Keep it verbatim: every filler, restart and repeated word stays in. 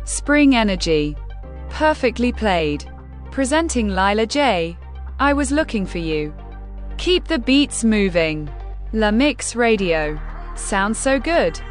Spring Energy. Perfectly played. Presenting Lila J. I Was Looking for You. Keep the beats moving. La Mix Radio. Sounds so good.